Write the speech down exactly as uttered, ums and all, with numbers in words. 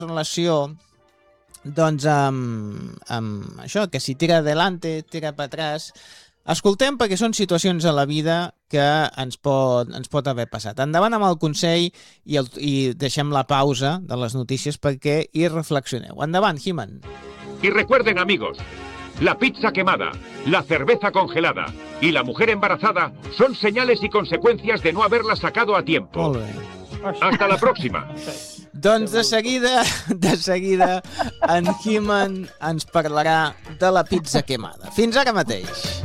relació doncs amb, amb això, que si tira adelante, tira per atrás. Escoltem perquè són situacions a la vida que ens pot, ens pot haver passat. Endavant amb el consell i, el, i deixem la pausa de les notícies perquè hi reflexioneu. Endavant, He-Man. Y recuerden, amigos, la pizza quemada, la cerveza congelada y la mujer embarazada son señales y consecuencias de no haberla sacado a tiempo. Molt bé. Hasta la próxima. Doncs de seguida, de seguida, en He-Man ens parlarà de la pizza quemada. Fins ara mateix.